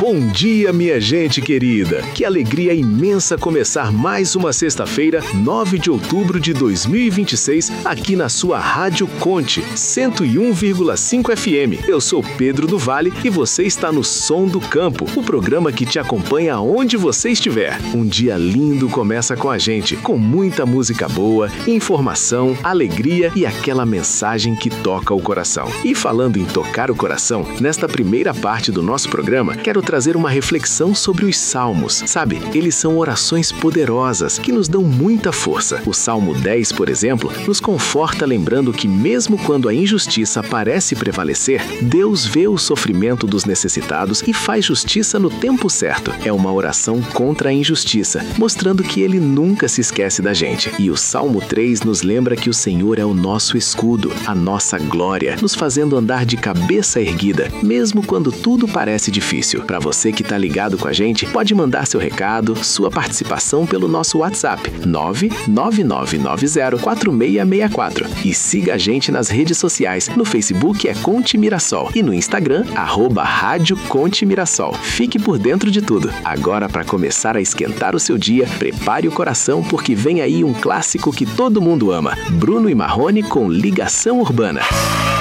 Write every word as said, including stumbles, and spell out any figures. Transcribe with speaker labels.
Speaker 1: Bom dia, minha gente querida! Que alegria imensa começar mais uma sexta-feira, nove de outubro de dois mil e vinte e seis, aqui na sua Rádio Conte, cento e um vírgula cinco F M. Eu sou Pedro do Vale e você está no Som do Campo, o programa que te acompanha aonde você estiver. Um dia lindo começa com a gente, com muita música boa, informação, alegria e aquela mensagem que toca o coração. E falando em tocar o coração, nesta primeira parte do nosso programa, quero trazer uma reflexão sobre os salmos. Sabe, eles são orações poderosas que nos dão muita força. O Salmo dez, por exemplo, nos conforta lembrando que mesmo quando a injustiça parece prevalecer, Deus vê o sofrimento dos necessitados e faz justiça no tempo certo. É uma oração contra a injustiça, mostrando que Ele nunca se esquece da gente. E o Salmo três nos lembra que o Senhor é o nosso escudo, a nossa glória, nos fazendo andar de cabeça erguida, mesmo quando tudo parece difícil. Para você que está ligado com a gente, pode mandar seu recado, sua participação pelo nosso WhatsApp nove nove nove nove zero quatro seis seis quatro e siga a gente nas redes sociais. No Facebook é Conte Mirassol e no Instagram, arroba Rádio Conte Mirassol. Fique por dentro de tudo. Agora, para começar a esquentar o seu dia, prepare o coração porque vem aí um clássico que todo mundo ama. Bruno e Marrone com Ligação Urbana.